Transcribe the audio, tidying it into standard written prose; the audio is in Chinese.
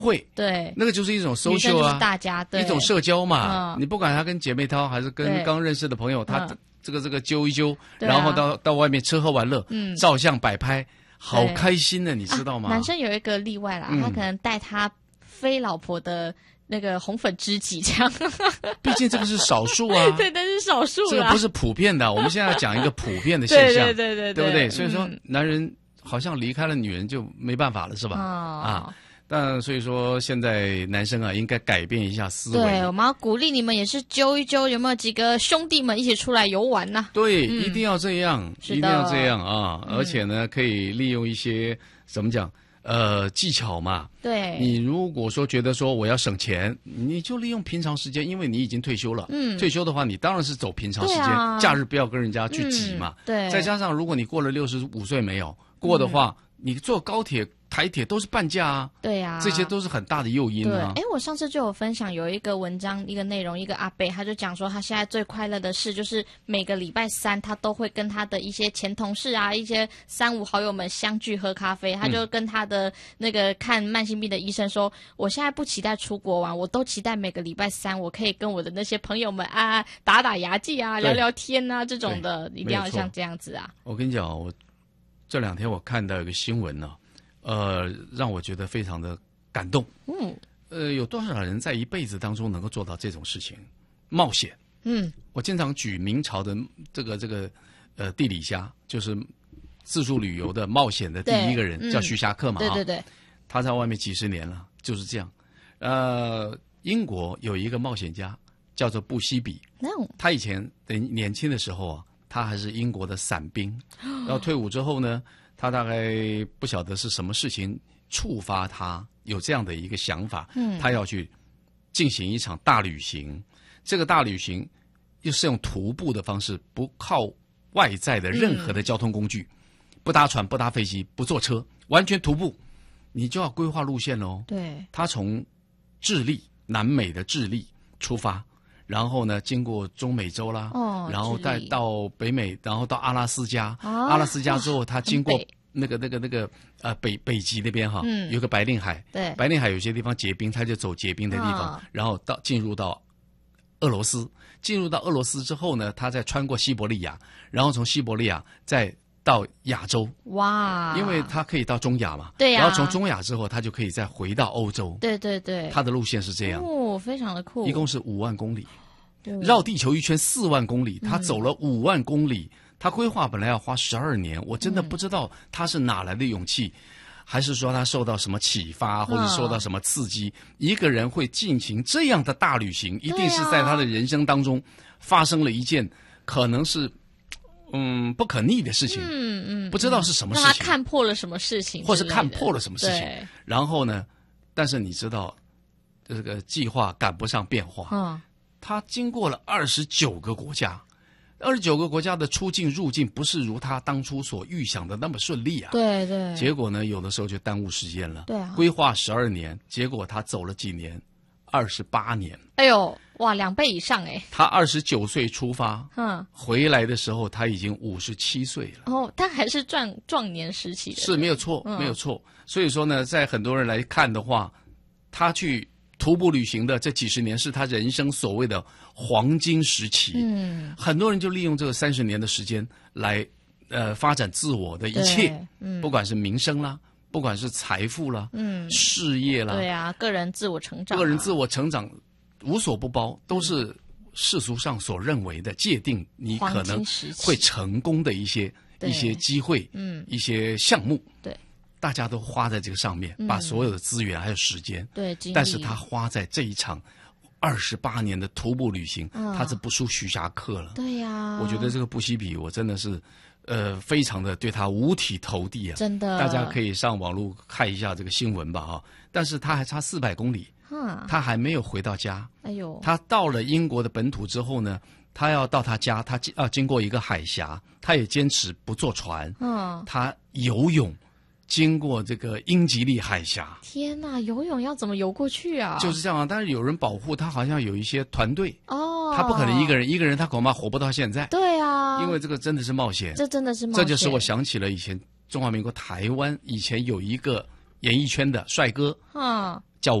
会， 对， 那个就是一种女生 social 就是啊， 大家对一种社交嘛。 嗯你不管他跟姐妹淘还是跟对刚认识的朋友，他嗯这个揪一揪， 对啊然后到外面吃喝玩乐，照相摆拍，好对开心的，你知道吗？ 男生有一个例外啦，他可能带他非老婆的那个红粉知己这样， 毕竟这个是少数啊， 对，但是少数啦， 这个不是普遍的。我们现在讲一个普遍的现象， 对对不对？所以说，男人好像离开了女人就没办法了，是吧？啊。但所以说，现在男生啊，应该改变一下思维。 对，我们要鼓励你们，也是揪一揪，有没有几个兄弟们一起出来游玩呢？ 对，一定要这样， 是的一定要这样啊！而且呢，可以利用一些怎么讲，技巧嘛。 对， 你如果说觉得说我要省钱，你就利用平常时间，因为你已经退休了。退休的话，你当然是走平常时间，假日不要跟人家去挤嘛。 对， 再加上如果你过了65岁没有过的话，你坐高铁、台铁都是半价啊， 对呀， 这些都是很大的诱因啊。 对，我上次就有分享有一个文章，一个内容，一个阿伯他就讲说，他现在最快乐的事就是每个礼拜三他都会跟他的一些前同事啊，一些三五好友们相聚喝咖啡，他就跟他的那个看慢性病的医生说，我现在不期待出国玩，我都期待每个礼拜三我可以跟我的那些朋友们啊打打牙祭啊，聊聊天啊这种的，一定要像这样子啊。 我跟你讲，我这2天我看到一个新闻呢。让我觉得非常的感动。有多少人在一辈子当中能够做到这种事情？冒险。我经常举明朝的这个地理侠，就是自助旅游的冒险的第一个人，叫徐霞客嘛。 对， 他在外面几十年了，就是这样。英国有一个冒险家叫做布希比，他以前年轻的时候啊，他还是英国的伞兵，然后退伍之后呢。他大概不晓得是什么事情触发他有这样的一个想法，他要去进行一场大旅行。这个大旅行又是用徒步的方式，不靠外在的任何的交通工具，不搭船、不搭飞机、不坐车，完全徒步。你就要规划路线喽。 对， 他从智利，南美的智利出发。然后呢，经过中美洲啦，然后再到北美，然后到阿拉斯加。阿拉斯加之后，他经过那个北极那边哈，有个白令海。 对， 白令海有些地方结冰，他就走结冰的地方，然后进入到俄罗斯。进入到俄罗斯之后呢，他再穿过西伯利亚，然后从西伯利亚再到亚洲。 哇！因为他可以到中亚嘛。 对呀。 然后从中亚之后，他就可以再回到欧洲。 对。 他的路线是这样。 非常的酷。 一共是5万公里。绕地球一圈4万公里，他走了5万公里。他规划本来要花12年，我真的不知道他是哪来的勇气，还是说他受到什么启发，或者受到什么刺激。一个人会进行这样的大旅行，一定是在他的人生当中发生了一件可能是不可逆的事情。不知道是什么事情， 让他看破了什么事情， 或是看破了什么事情。然后呢，但是你知道，这个计划赶不上变化。他经过了29个国家，29个国家的出境入境不是如他当初所预想的那么顺利啊。 对。 结果呢，有的时候就耽误时间了。 对啊。 规划12年，结果他走了几年，28年。 哎呦，哇，2倍以上哎！ 他29岁出发，回来的时候他已经57岁了。 他还是壮年时期的。 是没有错，没有错。所以说呢，在很多人来看的话，他去徒步旅行的这几十年是他人生所谓的黄金时期。很多人就利用这个30年的时间来发展自我的一切，不管是民生啦，不管是财富啦，事业啦， 对啊，个人自我成长， 无所不包，都是世俗上所认为的界定你可能会成功的一些机会，一些项目。 对。 大家都花在这个上面，把所有的资源还有时间。 对， 但是他花在这一场28年的徒步旅行，他是不输徐霞客了。 对呀。 我觉得这个布希比，我真的是非常的对他五体投地啊！ 真的。 大家可以上网络看一下这个新闻吧哈。但是他还差400公里，他还没有回到家。 哎呦。 他到了英国的本土之后呢，他要到他家，他要经过一个海峡，他也坚持不坐船。他游泳。经过这个英吉利海峡。 天哪，游泳要怎么游过去啊？ 就是这样啊，但是有人保护他，好像有一些团队。他不可能一个人他恐怕活不到现在。 对啊。 因为这个真的是冒险。 这真的是冒险。 这就是我想起了以前中华民国台湾以前有一个演艺圈的帅哥。